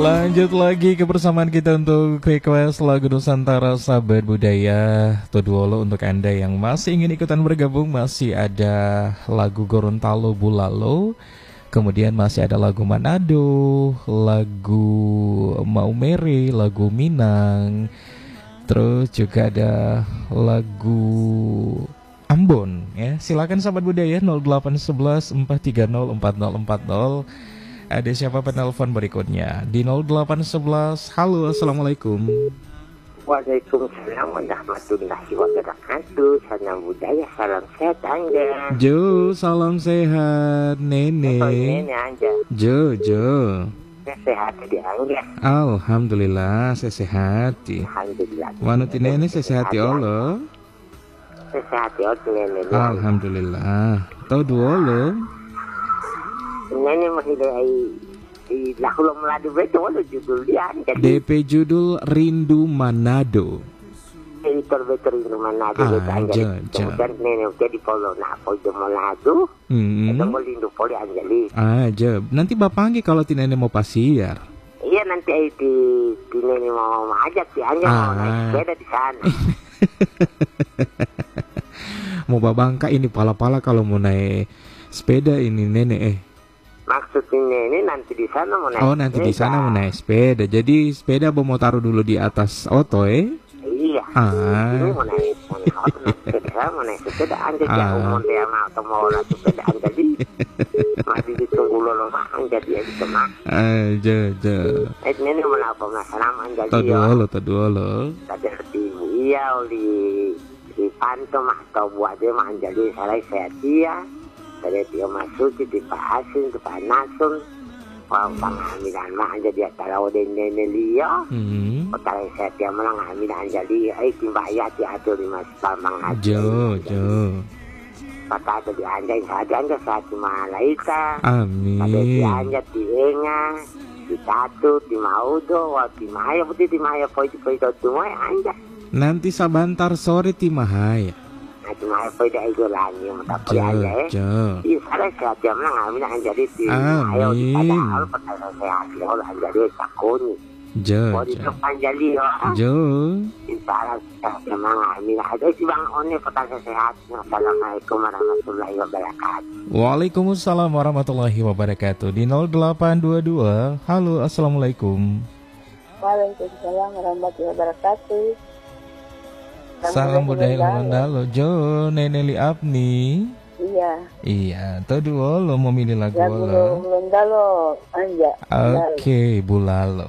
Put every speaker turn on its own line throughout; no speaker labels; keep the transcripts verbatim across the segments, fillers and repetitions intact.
Lanjut lagi kebersamaan kita untuk request lagu Nusantara Sahabat Budaya Toduolo. Untuk Anda yang masih ingin ikutan bergabung, masih ada lagu Gorontalo Bulalo, kemudian masih ada lagu Manado, lagu Maumere, lagu Minang, terus juga ada lagu Ambon ya. Silakan Sahabat Budaya nol delapan satu satu empat tiga nol empat nol empat nol. Ada siapa penelpon berikutnya di nol delapan sebelas. Halo, assalamualaikum.
Waalaikumsalam warahmatullahi wabarakatuh. Salam budaya, salam sehat Anda.
Jo, salam sehat Nenek.
Oh, Nenek Anda.
Jo, Jo.
Sehat di Anda.
Alhamdulillah, saya sehat.
Alhamdulillah.
Wanuti Nenek saya sehat ya Allah.
Sehat ya Nenek.
Alhamdulillah. Tahu dua lo.
Nenek masih di lagu meladu betul judul dia.
D P judul Rindu Manado.
Editor betul Rindu Manado.
Ah, ja, ja.
Kemudian Nenek jadi follow nah follow Manado.
Hmm.
Itu mau Rindu Poli Anjali.
Ah, ja. Nanti bapak panggil kalau ti Nenek mau pasiar.
Iya nanti di di Nenek mau ajak di Anja
Ah.
mau naik sepeda di sana.
Mau babangka ini pala-pala kalau mau naik sepeda ini Nenek eh.
Maksudnya ini nanti di sana mau naik.
Oh nanti di sana mau naik sepeda. Jadi sepeda mau taruh dulu di atas oto eh?
Iya.
Ah.
Ini mau naik mau naik auto, naik sepeda mau naik sepeda anja
Ah.
jauh mau dia mau atau mau naik sepeda anja di masih ditunggu lolo mah jadi ya gitu mah.
Ah, ja, ja.
Eh ini mau apa masalah anja
Tahu
di
dua lo, tahu dua lo.
tadi di iya di di panto mah atau buat dia mah anja di salah saya dia. Dari dia masuk di Pak Asin, di Pak Nasun, orang penghamilan mah jadi kalau dia nenek dia,
Hmm.
kalau saya dia malah hamilan jadi, eh timbak ya diatur di mas Bambang Haji.
Jo, Jo.
Kata ada dianjay saja anja satu malaika,
Amin.
ada dianjay di enga, di tatu, di maudo, di maya putih di maya poin poin itu semua anja.
Nanti sabantar sore ti Mahaya.
Nah cuma poin itu itu lagi, mata poin
Jo,
anja eh.
Jo.
Iya, saya sehat ya menang hamilan jadi di
Amin.
ayo di padahal padahal sehat ya Allah jadi sakuni.
Jo,
Mau di
Jo.
panjali ya.
Jo.
Insya sehat ya menang hamilan ada si bang Oni padahal sehat. Assalamualaikum warahmatullahi wabarakatuh.
Waalaikumsalam warahmatullahi wabarakatuh. Di nol delapan dua dua. Halo, assalamualaikum.
Waalaikumsalam warahmatullahi wabarakatuh.
Salam budaya Gorontalo. Jo, Nenek Li Apni.
Iya.
Iya, tahu dua lo mau milih lagu
Lagu
lo.
Gorontalo anja.
Oke, Bulalo.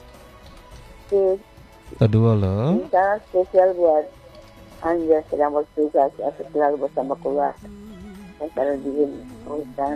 Tahu dua lo.
Sangat spesial buat anja sedang bertugas atau selalu bersama keluarga. Antara di hutan.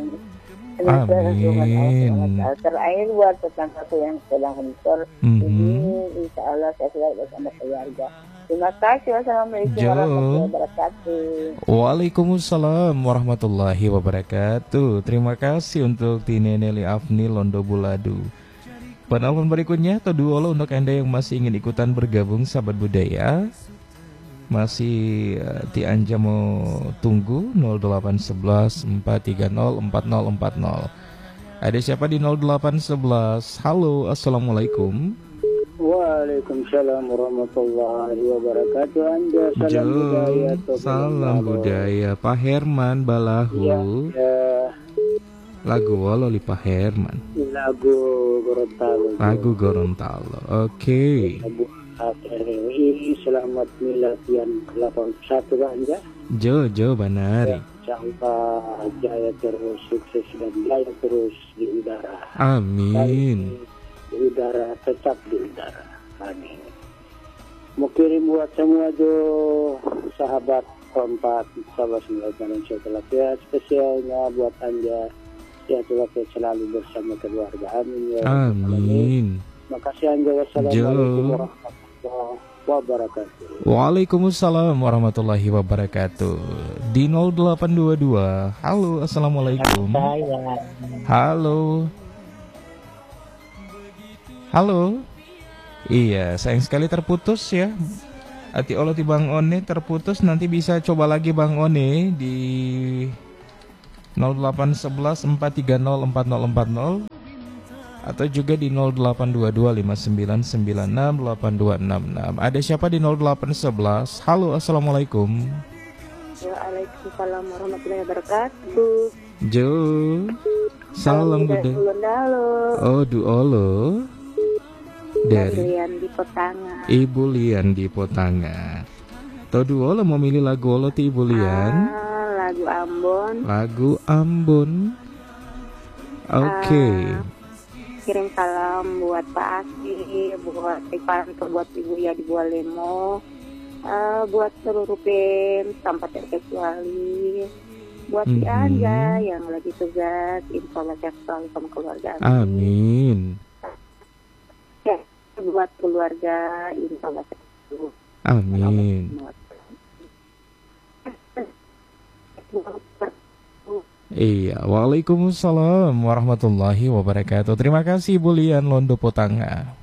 Amin.
Terakhir buat tetanggaku yang sedang mentor.
Mhm.
Ini insya Allah saya selalu bersama keluarga. Terima kasih. Wassalamualaikum
Jo.
warahmatullahi wabarakatuh.
Waalaikumsalam warahmatullahi wabarakatuh. Terima kasih untuk Tineneli Afni Londo Buladu. Penelpon berikutnya atau dua lo untuk Anda yang masih ingin ikutan bergabung sahabat budaya. Masih uh, di Anja mau tunggu nol delapan sebelas empat tiga nol empat nol empat nol. Ada siapa di nol delapan sebelas? Halo, assalamualaikum.
Waalaikumsalam warahmatullahi wabarakatuh. Anda salam
Jo,
budaya.
salam budaya. Pak Herman Balahu.
Ya, ya,
Lagu walo li Pak Herman.
lagu Gorontalo.
Lagu Gorontalo. Oke.
Lagu akhir ini selamat milad yang delapan puluh satu Anja.
Jo, Jo Banari.
Sampai jaya terus, sukses dan jaya terus di udara.
Amin.
Di udara, tetap di udara. Amin. Mau kirim buat semua jo sahabat kompak, sahabat sembilan setelah ya spesialnya buat Anda ya Tuhan selalu bersama keluarga. Amin ya.
Amin.
Makasih Anda. Wassalamualaikum warahmatullahi wabarakatuh.
Waalaikumsalam warahmatullahi wabarakatuh. Di nol delapan dua dua. Halo, assalamualaikum. Halo. Halo. Iya, sayang sekali terputus ya. Hati Allah di Bang One terputus. Nanti bisa coba lagi Bang One di nol delapan sebelas empat tiga nol empat nol empat nol. atau juga di nol delapan dua dua lima sembilan sembilan enam delapan dua enam enam. Ada siapa di nol delapan sebelas? Halo, assalamualaikum.
Waalaikumsalam warahmatullahi wabarakatuh.
Jo, salam gede. Oh, duolo dari
Lian di Potanga.
Ibu Lian di Potanga. Tau duolo mau milih lagu olo ti Ibu Lian?
Ah, lagu Ambon.
Lagu Ambon. Oke. Okay.
Ah, kirim salam buat Pak Aki, buat Ipanto, buat Ibu ya di Bualemo, uh, buat seluruh tim tanpa terkecuali, buat
mm-hmm.
si Anja yang lagi tugas, insya Allah sehat selalu sama keluarga.
Amin.
Ya, buat keluarga, insya Allah sehat selalu.
Amin. Iya, waalaikumsalam warahmatullahi wabarakatuh. Terima kasih Ibu Lian Londo Potanga.